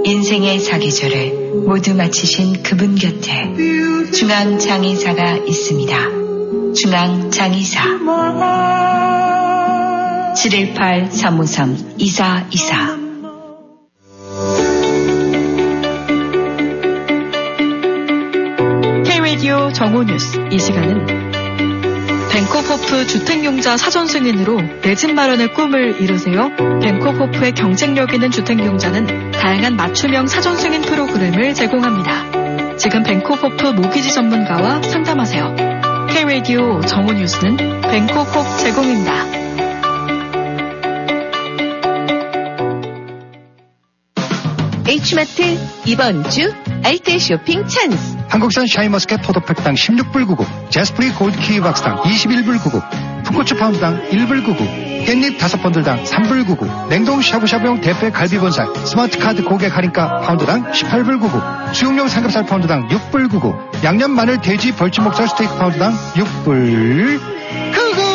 인생의 사계절을 모두 마치신 그분 곁에 중앙장의사가 있습니다. 중앙장의사 718-353-2424. K-Radio 정오뉴스. 이 시간은 벤코포프 주택용자 사전승인으로 내 집 마련의 꿈을 이루세요. 벤코포프의 경쟁력 있는 주택용자는 다양한 맞춤형 사전승인 프로그램을 제공합니다. 지금 벤코포프 모기지 전문가와 상담하세요. K-Radio 정오뉴스는 벤코포프 제공입니다. H마트 이번 주 알뜰 쇼핑 찬스. 한국산 샤인머스켓 포도팩당 16불 99, 제스프리 골드 키위 박스당 21불 99, 풋고추 파운드당 1불 99, 깻잎 5번들당 3불 99, 냉동 샤브샤브용 대패 갈비본살 스마트카드 고객 할인가 파운드당 18불 99, 수육용 삼겹살 파운드당 6불 99, 양념 마늘 돼지 벌집목살 스테이크 파운드당 6불 99.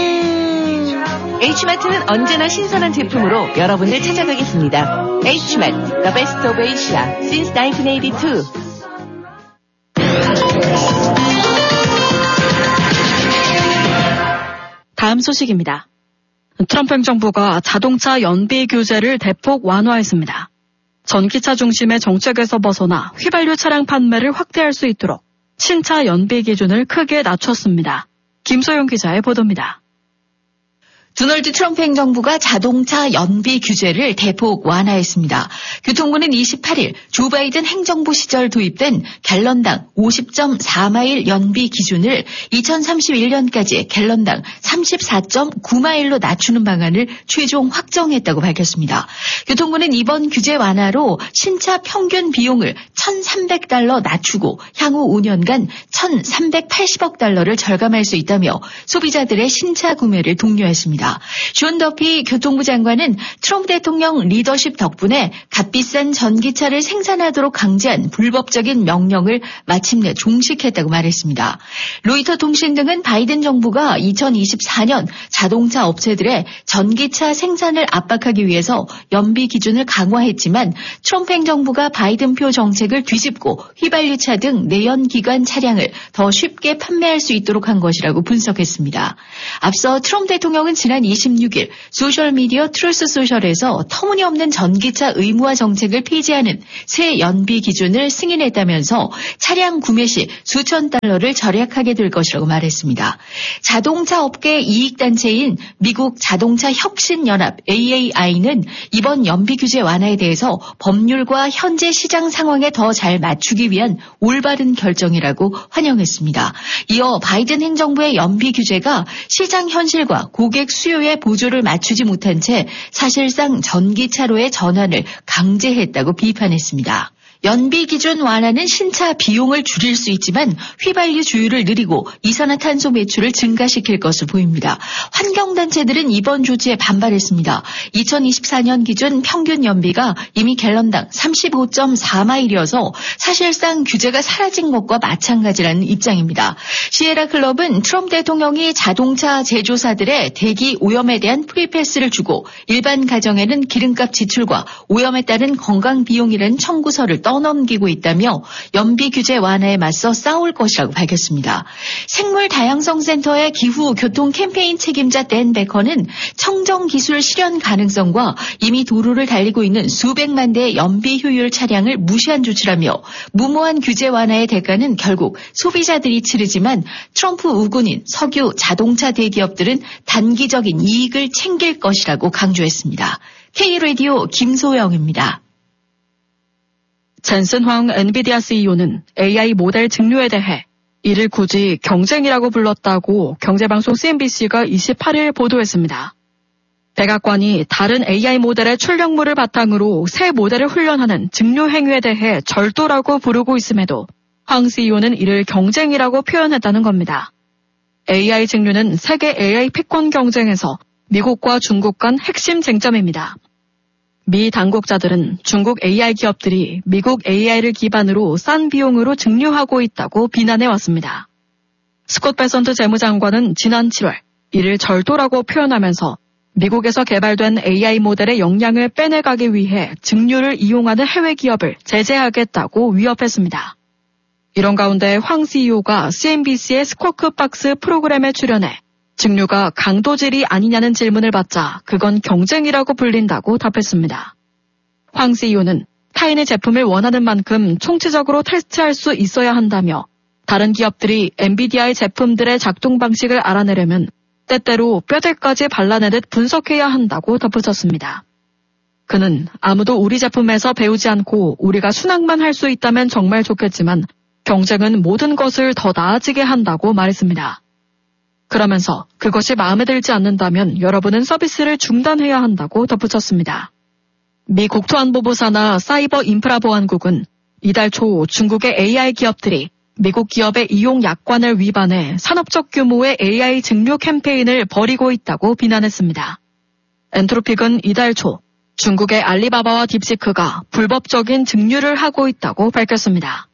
H마트는 언제나 신선한 제품으로 여러분을 찾아가겠습니다. H마트, the best of Asia since 1982. 다음 소식입니다. 트럼프 행정부가 자동차 연비 규제를 대폭 완화했습니다. 전기차 중심의 정책에서 벗어나 휘발유 차량 판매를 확대할 수 있도록 신차 연비 기준을 크게 낮췄습니다. 김소영 기자의 보도입니다. 도널드 트럼프 행정부가 자동차 연비 규제를 대폭 완화했습니다. 교통부는 28일 조 바이든 행정부 시절 도입된 갤런당 50.4마일 연비 기준을 2031년까지 갤런당 34.9마일로 낮추는 방안을 최종 확정했다고 밝혔습니다. 교통부는 이번 규제 완화로 신차 평균 비용을 $1,300 낮추고 향후 5년간 $1,380억 절감할 수 있다며 소비자들의 신차 구매를 독려했습니다. 존 더피 교통부 장관은 트럼프 대통령 리더십 덕분에 값비싼 전기차를 생산하도록 강제한 불법적인 명령을 마침내 종식했다고 말했습니다. 로이터 통신 등은 바이든 정부가 2024년 자동차 업체들의 전기차 생산을 압박하기 위해서 연비 기준을 강화했지만 트럼프 행정부가 바이든표 정책을 뒤집고 휘발유차 등 내연기관 차량을 더 쉽게 판매할 수 있도록 한 것이라고 분석했습니다. 앞서 트럼프 대통령은 지난 26일 소셜미디어 트루스 소셜에서 터무니없는 전기차 의무화 정책을 폐지하는 새 연비 기준을 승인했다면서 차량 구매 시 수천 달러를 절약하게 될 것이라고 말했습니다. 자동차 업계 이익단체인 미국 자동차 혁신연합 AAI는 이번 연비 규제 완화에 대해서 법률과 현재 시장 상황에 더 잘 맞추기 위한 올바른 결정이라고 환영했습니다. 이어 바이든 행정부의 연비 규제가 시장 현실과 고객 수요의 보조를 맞추지 못한 채 사실상 전기차로의 전환을 강제했다고 비판했습니다. 연비 기준 완화는 신차 비용을 줄일 수 있지만 휘발유 주유를 느리고 이산화탄소 매출을 증가시킬 것으로 보입니다. 환경단체들은 이번 조치에 반발했습니다. 2024년 기준 평균 연비가 이미 갤런당 35.4마일이어서 사실상 규제가 사라진 것과 마찬가지라는 입장입니다. 시에라 클럽은 트럼프 대통령이 자동차 제조사들의 대기 오염에 대한 프리패스를 주고 일반 가정에는 기름값 지출과 오염에 따른 건강 비용이라는 청구서를 떠넘기고 있다며 연비 규제 완화에 맞서 싸울 것이라고 밝혔습니다. 생물 다양성 센터의 기후 교통 캠페인 책임자 댄 베커는 청정 기술 실현 가능성과 이미 도로를 달리고 있는 수백만 대의 연비 효율 차량을 무시한 조치라며 무모한 규제 완화의 대가는 결국 소비자들이 치르지만 트럼프 우군인 석유 자동차 대기업들은 단기적인 이익을 챙길 것이라고 강조했습니다. K-라디오 김소영입니다. 젠슨 황 엔비디아 CEO는 AI 모델 증류에 대해 이를 굳이 경쟁이라고 불렀다고 경제방송 CNBC가 28일 보도했습니다. 백악관이 다른 AI 모델의 출력물을 바탕으로 새 모델을 훈련하는 증류 행위에 대해 절도라고 부르고 있음에도 황 CEO는 이를 경쟁이라고 표현했다는 겁니다. AI 증류는 세계 AI 패권 경쟁에서 미국과 중국 간 핵심 쟁점입니다. 미 당국자들은 중국 AI 기업들이 미국 AI를 기반으로 싼 비용으로 증류하고 있다고 비난해왔습니다. 스콧 베선트 재무장관은 지난 7월 이를 절도라고 표현하면서 미국에서 개발된 AI 모델의 역량을 빼내가기 위해 증류를 이용하는 해외 기업을 제재하겠다고 위협했습니다. 이런 가운데 황 CEO가 CNBC의 스쿼크 박스 프로그램에 출연해 증류가 강도질이 아니냐는 질문을 받자 그건 경쟁이라고 불린다고 답했습니다. 황 CEO는 타인의 제품을 원하는 만큼 총체적으로 테스트할 수 있어야 한다며 다른 기업들이 엔비디아의 제품들의 작동 방식을 알아내려면 때때로 뼈대까지 발라내듯 분석해야 한다고 덧붙였습니다. 그는 아무도 우리 제품에서 배우지 않고 우리가 순항만 할 수 있다면 정말 좋겠지만 경쟁은 모든 것을 더 나아지게 한다고 말했습니다. 그러면서 그것이 마음에 들지 않는다면 여러분은 서비스를 중단해야 한다고 덧붙였습니다. 미 국토안보부 산하 사이버 인프라 보안국은 이달 초 중국의 AI 기업들이 미국 기업의 이용 약관을 위반해 산업적 규모의 AI 증류 캠페인을 벌이고 있다고 비난했습니다. 엔트로픽은 이달 초 중국의 알리바바와 딥시크가 불법적인 증류를 하고 있다고 밝혔습니다.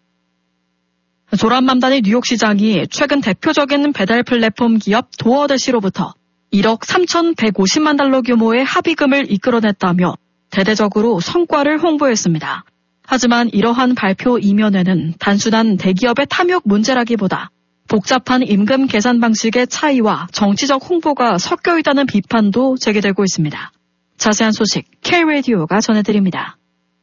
조란맘다니 뉴욕시장이 최근 대표적인 배달 플랫폼 기업 도어대시로부터 1억 3,150만 달러 규모의 합의금을 이끌어냈다며 대대적으로 성과를 홍보했습니다. 하지만 이러한 발표 이면에는 단순한 대기업의 탐욕 문제라기보다 복잡한 임금 계산 방식의 차이와 정치적 홍보가 섞여 있다는 비판도 제기되고 있습니다. 자세한 소식 K-라디오가 전해드립니다.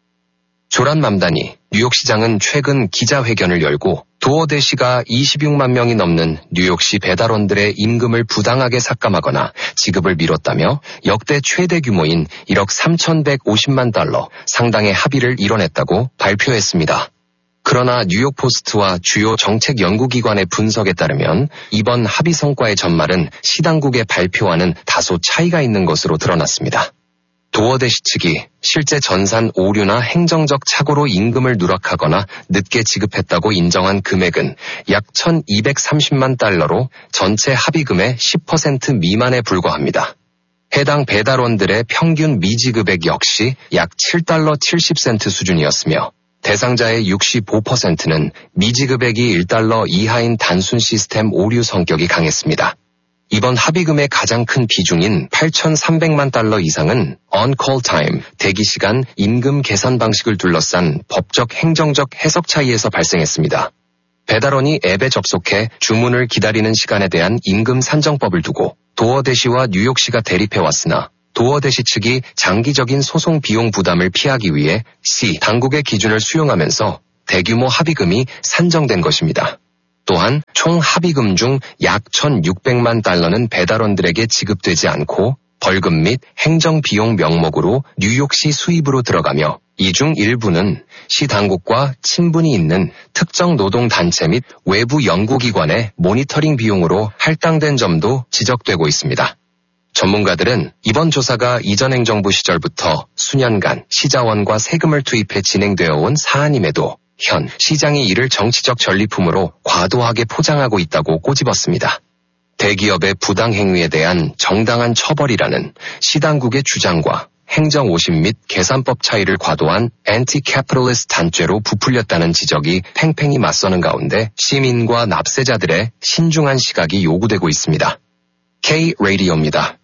조란맘다니 뉴욕시장은 최근 기자회견을 열고 도어대시가 26만 명이 넘는 뉴욕시 배달원들의 임금을 부당하게 삭감하거나 지급을 미뤘다며 역대 최대 규모인 1억 3,150만 달러 상당의 합의를 이뤄냈다고 발표했습니다. 그러나 뉴욕포스트와 주요 정책 연구기관의 분석에 따르면 이번 합의 성과의 전말은 시당국의 발표와는 다소 차이가 있는 것으로 드러났습니다. 도어대시 측이 실제 전산 오류나 행정적 착오로 임금을 누락하거나 늦게 지급했다고 인정한 금액은 약 1,230만 달러로 전체 합의금의 10% 미만에 불과합니다. 해당 배달원들의 평균 미지급액 역시 약 7달러 70센트 수준이었으며 대상자의 65%는 미지급액이 1달러 이하인 단순 시스템 오류 성격이 강했습니다. 이번 합의금의 가장 큰 비중인 8,300만 달러 이상은 on-call time, 대기시간, 임금 계산 방식을 둘러싼 법적 행정적 해석 차이에서 발생했습니다. 배달원이 앱에 접속해 주문을 기다리는 시간에 대한 임금 산정법을 두고 도어대시와 뉴욕시가 대립해왔으나 도어대시 측이 장기적인 소송 비용 부담을 피하기 위해 시 당국의 기준을 수용하면서 대규모 합의금이 산정된 것입니다. 또한 총 합의금 중 약 1,600만 달러는 배달원들에게 지급되지 않고 벌금 및 행정비용 명목으로 뉴욕시 수입으로 들어가며 이 중 일부는 시 당국과 친분이 있는 특정 노동단체 및 외부 연구기관의 모니터링 비용으로 할당된 점도 지적되고 있습니다. 전문가들은 이번 조사가 이전 행정부 시절부터 수년간 시자원과 세금을 투입해 진행되어 온 사안임에도 현 시장이 이를 정치적 전리품으로 과도하게 포장하고 있다고 꼬집었습니다. 대기업의 부당 행위에 대한 정당한 처벌이라는 시당국의 주장과 행정 오심 및 계산법 차이를 과도한 엔티-캐피털리스트 단죄로 부풀렸다는 지적이 팽팽히 맞서는 가운데 시민과 납세자들의 신중한 시각이 요구되고 있습니다. K-라디오입니다.